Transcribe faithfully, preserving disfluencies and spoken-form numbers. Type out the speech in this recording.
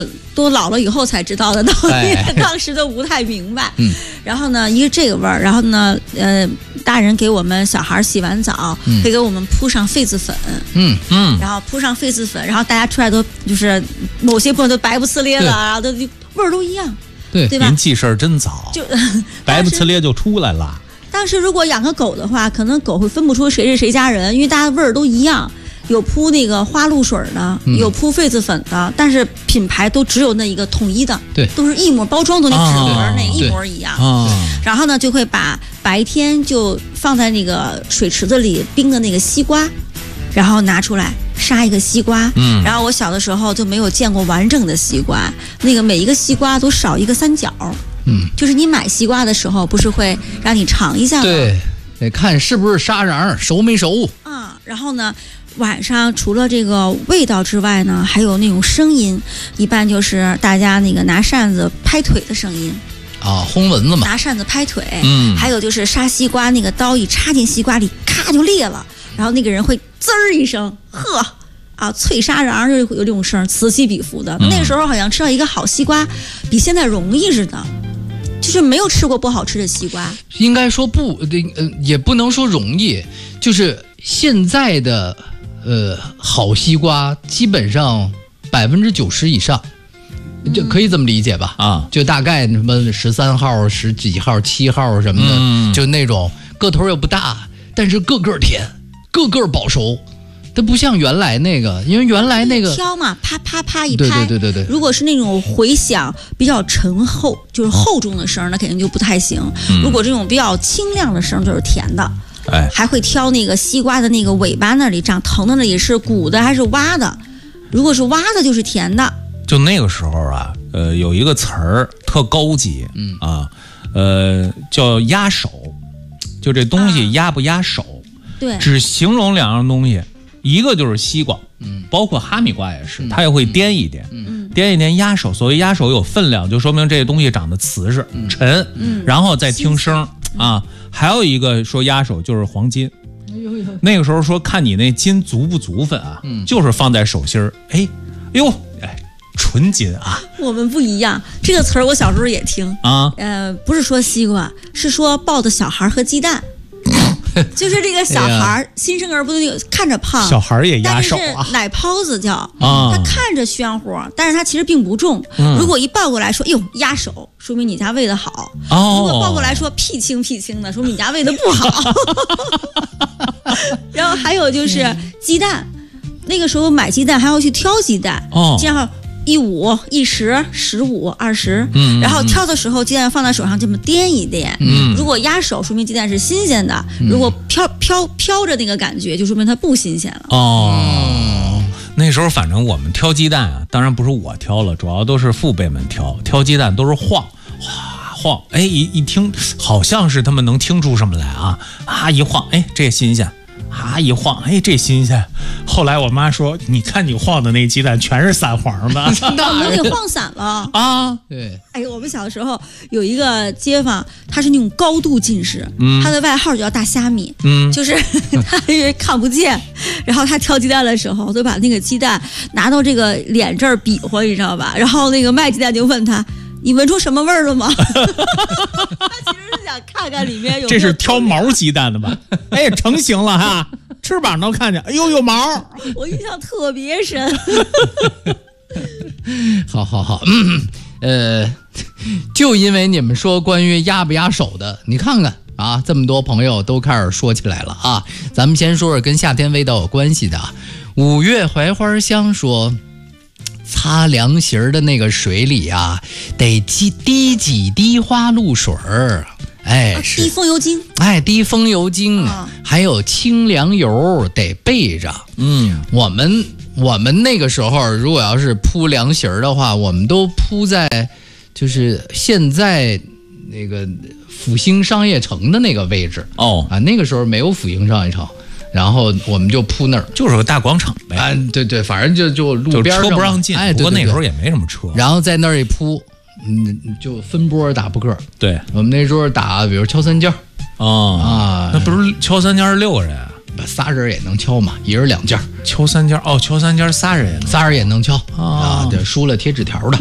都老了以后才知道的道理，哎、当时都不太明白。嗯，然后呢，一个这个味儿，然后呢，呃，大人给我们小孩洗完澡，嗯、会给我们铺上痱子粉， 嗯嗯， 然后铺上痱子粉，然后大家出来都就是某些部分都白不呲咧的，然后都味儿都一样， 对对吧？ 您记事儿真早， 就白不呲咧就出来了。 当时如果养个狗的话，可能狗会分不出谁是谁家人，因为大家味儿都一样。有铺那个花露水的，嗯、有铺痱子粉的，但是品牌都只有那一个统一的， 对， 都是一模包装的那纸盒、哦、那一模一样。 哦、 然后呢，就会把白天就放在那个水池子里冰的那个西瓜，然后拿出来杀一个西瓜。嗯，然后我小的时候就没有见过完整的西瓜，那个每一个西瓜都少一个三角。嗯，就是你买西瓜的时候，不是会让你尝一下吗？ 对，得看是不是沙瓤，熟没熟。 啊，然后呢？晚上除了这个味道之外呢，还有那种声音，一般就是大家那个拿扇子拍腿的声音啊，轰蚊子嘛， 拿扇子拍腿。嗯，还有就是杀西瓜，那个刀一插进西瓜里，咔就裂了，然后那个人会滋儿一声，呵啊，脆沙瓤就有这种声，此起彼伏的。嗯、那个时候好像吃到一个好西瓜，比现在容易似的。就是没有吃过不好吃的西瓜， 应该说不，呃，也不能说容易，就是现在的。呃，好西瓜基本上百分之九十以上，就可以这么理解吧？啊，就大概什么十三号、十几号、七号什么的，嗯、就那种个头又不大，但是个个甜，个个保熟。它不像原来那个，因为原来那个挑嘛，啪啪啪一拍， 对对对对对。 如果是那种回响比较沉厚，就是厚重的声，那肯定就不太行。嗯、如果这种比较清亮的声，就是甜的。哎，还会挑那个西瓜的那个尾巴那里长疼的那里是鼓的还是挖的？如果是挖的，就是甜的。 就那个时候啊，呃，有一个词儿特高级，嗯啊，呃，叫压手，就这东西压不压手？啊、 对， 只形容两样东西，一个就是西瓜，嗯，包括哈密瓜也是，嗯、它也会颠一颠，嗯，颠一颠压手。所谓压手有分量，就说明这东西长得瓷实、嗯、沉，嗯，然后再听声。啊，还有一个说压手就是黄金，那个时候说看你那金足不足分啊，嗯、就是放在手心儿，哎，呦，哎，纯金啊。 我们不一样，这个词儿我小时候也听啊，呃，不是说西瓜，是说抱的小孩和鸡蛋。就是这个小孩、哎、新生儿不都看着胖， 小孩也压手啊， 奶泡子叫啊，他看着暄乎，但是他其实并不重。嗯、如果一抱过来说，哟压手，说明你家喂的好；哦、如果抱过来说屁轻屁轻的，说明你家喂的不好。然后还有就是鸡蛋，那个时候买鸡蛋还要去挑鸡蛋，哦，这样。一五一十十五二十，嗯，然后挑的时候鸡蛋放在手上这么颠一颠，嗯，如果压手说明鸡蛋是新鲜的，嗯、如果飘飘飘着那个感觉就说明它不新鲜了。 哦，那时候反正我们挑鸡蛋啊，当然不是我挑了，主要都是父辈们挑，挑鸡蛋都是晃，哗晃，哎一一听好像是他们能听出什么来啊啊一晃，哎这新鲜。啊一晃，哎，这新鲜。后来我妈说：“你看你晃的那鸡蛋全是散黄的， 我给晃散了啊！” 对， 哎，我们小的时候有一个街坊，他是那种高度近视，嗯、他的外号就叫大虾米，嗯，就是他因为看不见，然后他挑鸡蛋的时候，都把那个鸡蛋拿到这个脸这儿比划，你知道吧？然后那个卖鸡蛋就问他。你闻出什么味儿了吗？他其实是想看看里面有没有。 这是挑毛鸡蛋的吧？哎，成型了哈，翅膀都看见，哎呦有毛。 我印象特别深。 好好好，嗯，呃，就因为你们说关于压不压手的，你看看啊，这么多朋友都开始说起来了啊。咱们先说说跟夏天味道有关系的。五月槐花香说。擦凉席儿的那个水里啊，得滴滴几滴花露水儿，哎， 啊、滴风油精， 哎，滴风油精，啊、还有清凉油得备着。嗯，我们我们那个时候如果要是铺凉席儿的话，我们都铺在就是现在那个复兴商业城的那个位置。哦，啊，那个时候没有复兴商业城。然后我们就铺那儿， 就是个大广场呗。 啊，对对，反正就就路边上， 就车不让进。 哎， 不过那时候也没什么车。 然后在那儿一铺，嗯，就分波打扑克。 对， 我们那时候打，比如敲三尖。 哦啊，那不是敲三尖是六个人。 仨人也能敲嘛，一人两件。 敲三件哦，敲三件仨人也能， 仨人也能敲啊， 对，输了贴纸条的。